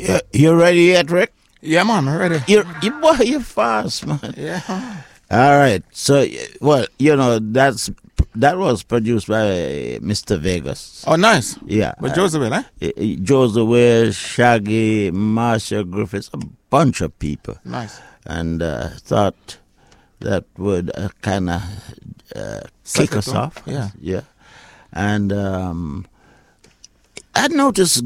You ready yet, Rick? Yeah, man, I'm ready. You're fast, man. Yeah. All right. So, well, that was produced by Mr. Vegas. Oh, nice. Yeah. But Joseph, Joseph Will, Shaggy, Marcia Griffiths, a bunch of people. Nice. And thought that would kind of kick us off. Yeah. Yeah. And I noticed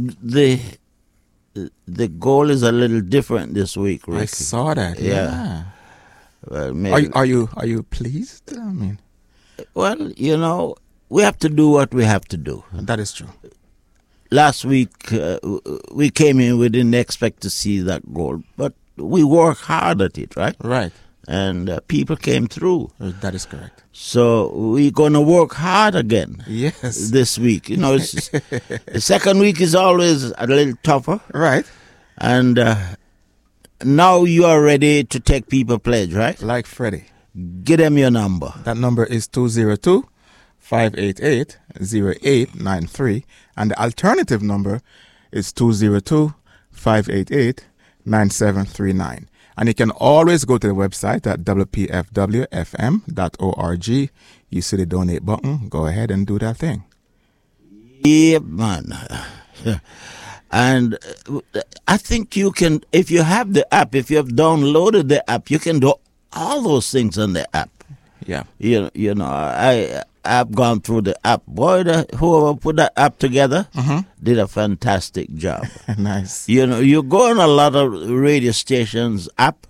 the goal is a little different this week, Rick. I saw that. Yeah. Well, maybe. Are you pleased? I mean, well, we have to do what we have to do. That is true. Last week we came in, we didn't expect to see that goal, but we worked hard at it, right? Right. And people came through. That is correct. So we're going to work hard again. Yes. This week. The second week is always a little tougher. Right. And now you are ready to take people pledge, right? Like Freddie. Give them your number. That number is 202-588-0893. And the alternative number is 202-588-9739. And you can always go to the website at wpfwfm.org. You see the donate button. Go ahead and do that thing. Yeah, man. And I think you can, if you have the app, if you have downloaded the app, you can do all those things on the app. Yeah. I've gone through the app. Boy, whoever put that app together did a fantastic job. Nice. You go on a lot of radio stations app.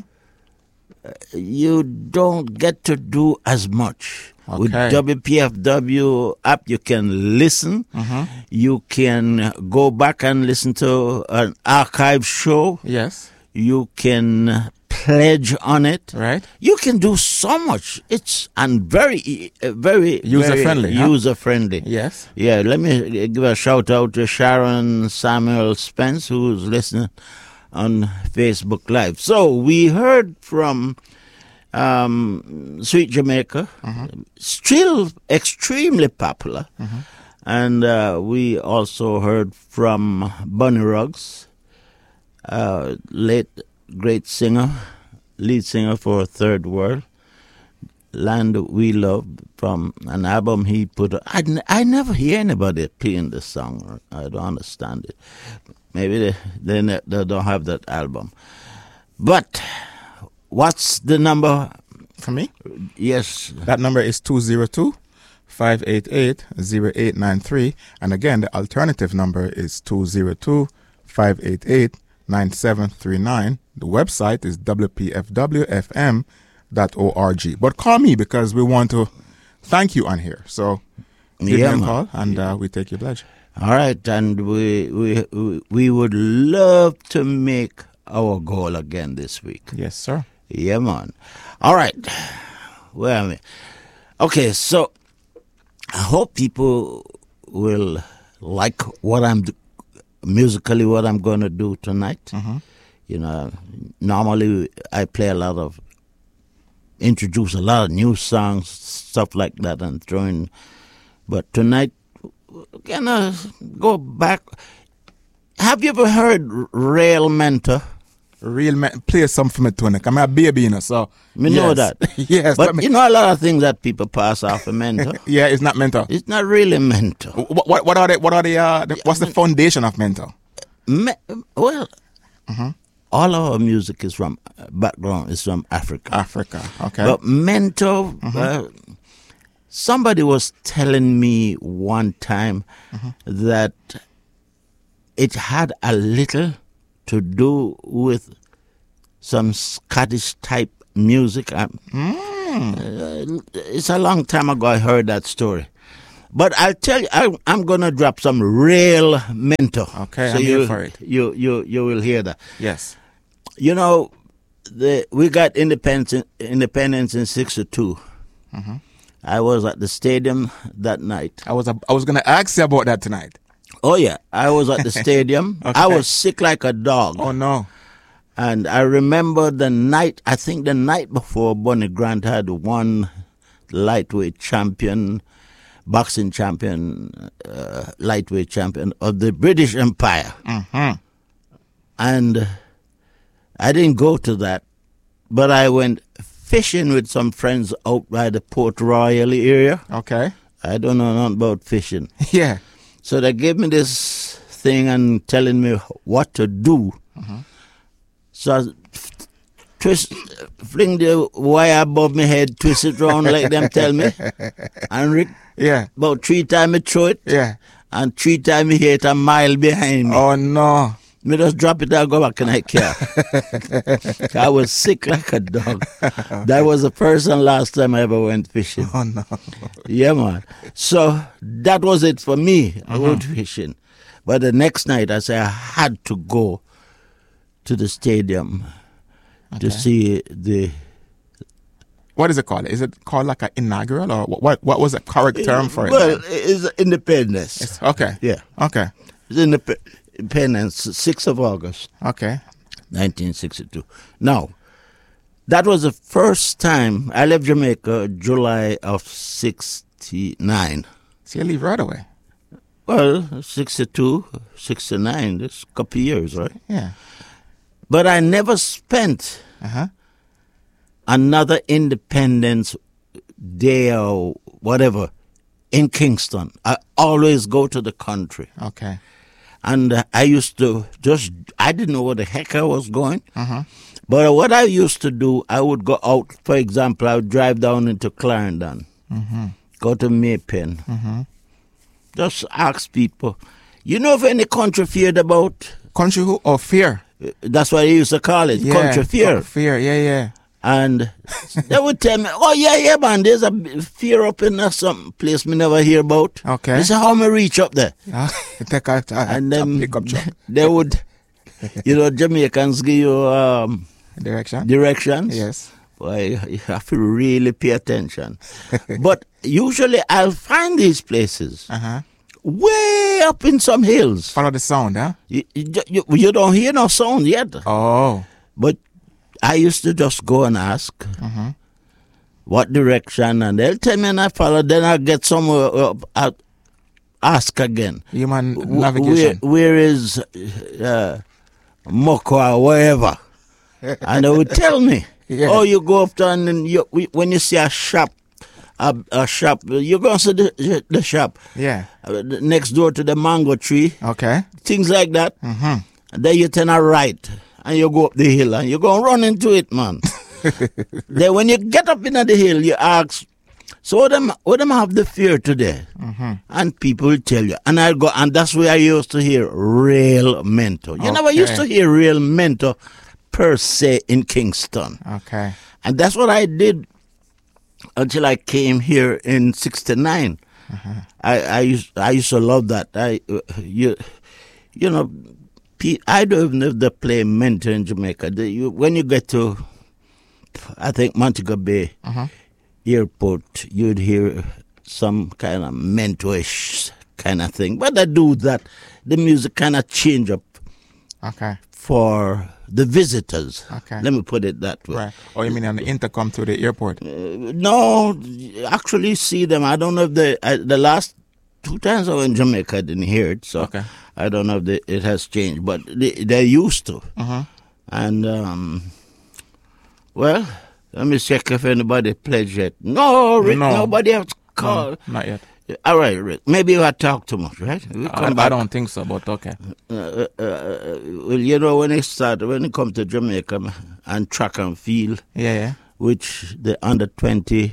You don't get to do as much. Okay. With WPFW app, you can listen. You can go back and listen to an archive show. Yes. You can pledge on it. Right. You can do so much. It's very User-friendly. User-friendly. Yes. Yeah, let me give a shout out to Sharon Samuel Spence, who's listening on Facebook Live. So we heard from Sweet Jamaica, still extremely popular. And we also heard from Bunny Ruggs, late great singer, lead singer for Third World, Land We Love, from an album he put. I never hear anybody playing this song. I don't understand it. Maybe they don't have that album. But what's the number? For me? Yes. That number is 202-588-0893. And again, the alternative number is 202-588-9739. The website is wpfwfm.org. But call me because we want to thank you on here. So give me a call and we take your pledge. All right, and we would love to make our goal again this week. Yes, sir. Yeah, man. All right. Well, okay, so I hope people will like what I'm musically what I'm going to do tonight. Normally I play introduce a lot of new songs, stuff like that, and throw in. But tonight, we're gonna go back. Have you ever heard Real Mentor? Play some for me, Tony. I'm a baby, so. We know that. Yes. But a lot of things that people pass off a mentor. Yeah, it's not mentor. It's not really mentor. What are what's the foundation of mentor? All our music is from background is from Africa. Africa, okay. But mentor, somebody was telling me one time that it had a little to do with some Scottish type music. It's a long time ago I heard that story. But I'll tell you, I'm going to drop some real mentor. Okay, so I'm here for it. You will hear that. Yes. We got independence in 1962. I was at the stadium that night. I was going to ask you about that tonight. Oh, yeah. I was at the stadium. Okay. I was sick like a dog. Oh, no. And I remember the night before, Bonnie Grant had won lightweight champion, boxing champion, lightweight champion of the British Empire. And I didn't go to that, but I went fishing with some friends out by the Port Royal area. Okay. I don't know nothing about fishing. Yeah. So they gave me this thing and telling me what to do. So I fling the wire above my head, twist it round like them tell me. And Rick, about 3 times I throw it. Yeah. And 3 times I hit a mile behind me. Oh, no. Me just drop it and go back in my car. I was sick like a dog. That was the first and last time I ever went fishing. Oh, no. Yeah, man. So that was it for me. I went fishing. But the next night, I said I had to go to the stadium to see the... What is it called? Is it called like an inaugural, or what was the correct term for it? Well, it's Independence. Okay. Yeah. Okay. It's Independence, 6th of August. Okay. 1962. Now, that was the first time I left Jamaica, July of 69. So you leave right away? Well, 62, 69, that's a couple of years, right? Yeah. But I never spent another Independence Day or whatever in Kingston. I always go to the country. Okay. And I used to I didn't know where the heck I was going. But what I used to do, I would go out, for example, I would drive down into Clarendon, go to Maypen, just ask people, you know of any country feared about? Country who? Oh, fear. That's what they used to call it, country fear. Fear, yeah. And they would tell me, oh, yeah, man, there's a fear up in some place me never hear about. Okay. They say, how me reach up there? Take a And then pickup truck. they would, Jamaicans give you directions. Yes. Boy, you have to really pay attention. But usually I'll find these places way up in some hills. Follow the sound, huh? You don't hear no sound yet. Oh. But I used to just go and ask what direction, and they'll tell me and I follow. Then I'll get somewhere, I'll ask again. Human navigation. Where is Moko or wherever? And they would tell me. Yeah. Oh, you go up there and then when you see a shop, you're going to see the shop. Yeah. Next door to the mango tree. Okay. Things like that. And then you turn a right and you go up the hill and you're going to run into it, man. Then when you get up in the hill, you ask, so what them have the fear today? And people will tell you. And I'll go, and that's where I used to hear real mentor. You never used to hear real mentor per se in Kingston. Okay. And that's what I did until I came here in 69. I used to love that. I don't even know if they play mentor in Jamaica. When you get to, I think, Montego Bay Airport, you'd hear some kind of mentorish kind of thing. But I do that. The music kind of change up for the visitors. Okay. Let me put it that way. Right. Oh, you mean on the intercom to the airport? No, actually see them. I don't know if the last 2 times I was in Jamaica, I didn't hear it. So I don't know if it has changed. But they used to. And, well, let me check if anybody pledged it. No, Rick, nobody has called. No, not yet. All right, Rick. Maybe you had talked too much, right? I don't think so, but okay. Well, when it comes to Jamaica and track and field, which the under-20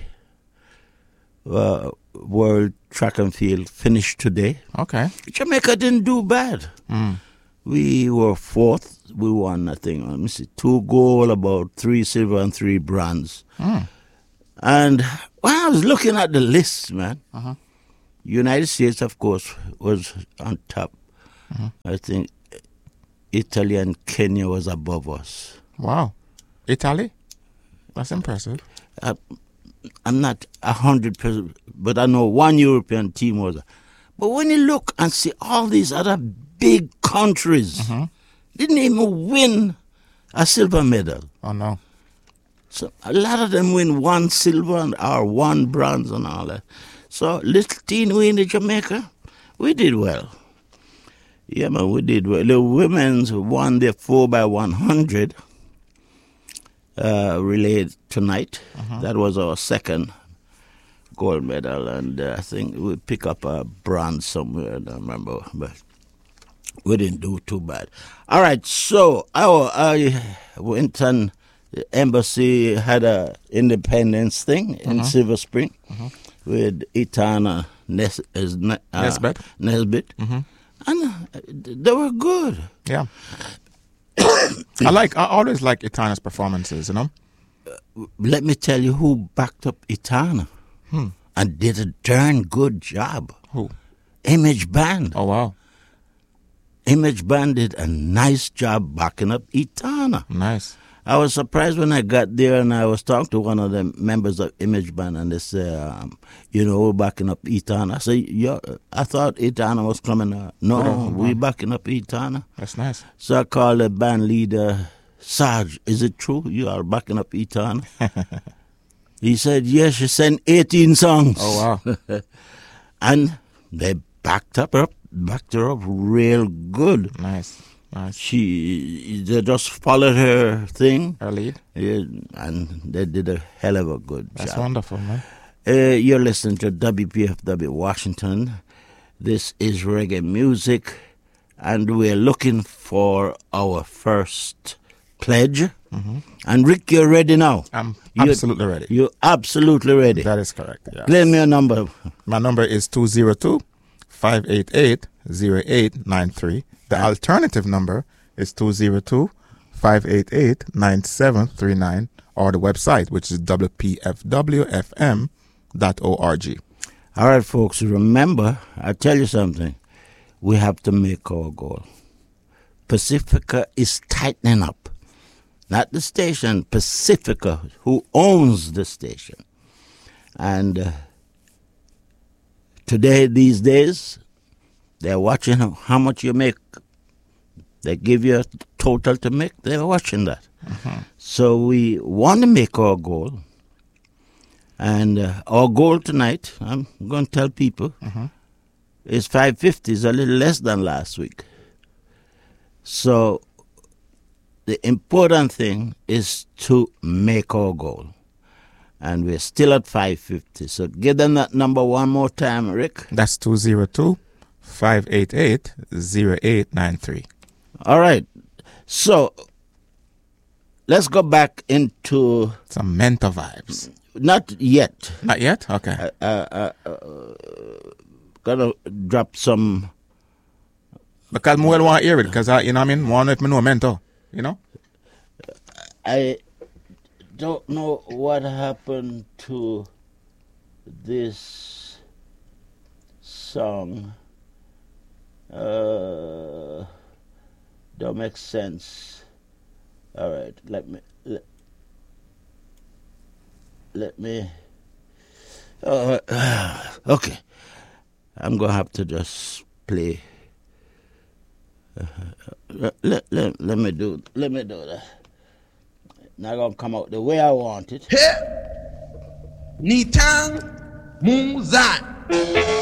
World Track and Field finished today. Okay. Jamaica didn't do bad. We were 4th. We won, I think, 2 gold, about 3 silver and 3 bronze. And when I was looking at the list, man, United States, of course, was on top. I think Italy and Kenya was above us. Wow. Italy? That's impressive. I'm not 100%, but I know one European team was. But when you look and see all these other big countries, didn't even win a silver medal. Oh, no. So a lot of them win 1 silver or 1 bronze and all that. So little team we in Jamaica, we did well. Yeah, man, we did well. The women's won their 4x100 relay tonight. That was our second gold medal, and I think we pick up a bronze somewhere. I don't remember, but we didn't do too bad. All right, so I went and the embassy had a independence thing in Silver Spring with Etana Nesbitt, and they were good. Yeah. I always like Etana's performances, you know. Let me tell you who backed up Etana and did a darn good job. Who? Image Band. Oh, wow. Image Band did a nice job backing up Etana. Nice. I was surprised when I got there and I was talking to one of the members of Image Band, and they said, we're backing up Etana. I said, I thought Etana was coming. No, we're backing up Etana. That's nice. So I called the band leader, Sarge, is it true you are backing up Etana? He said, yes, she sent 18 songs. Oh, wow. And they backed her up real good. Nice. They just followed her thing. Her lead. Yeah, and they did a hell of a good job. That's wonderful, man. You're listening to WPFW Washington. This is reggae music, and we're looking for our first pledge. And Rick, you're ready now. I'm absolutely ready. You're absolutely ready. That is correct. Yes. Play me your number. My number is 202-588-0893. The alternative number is 202-588-9739, or the website, which is wpfwfm.org. All right, folks, remember, I'll tell you something. We have to make our goal. Pacifica is tightening up. Not the station, Pacifica, who owns the station. And these days, they're watching how much you make. They give you a total to make. They're watching that. So we want to make our goal. And our goal tonight, I'm going to tell people, is 550. It's a little less than last week. So the important thing is to make our goal. And we're still at 550. So give them that number one more time, Rick. That's 202-588-0893. All right. So let's go back into some mental vibes. Not yet. Not yet? Okay. Gonna drop some. Because I want to hear it. Because, you know what I mean? Want to know mental. You know? I don't know what happened to this song. Don't make sense. All right, let me. Okay, I'm gonna have to just play. Let me do that. Not gonna come out the way I want it. Nitang Muzat.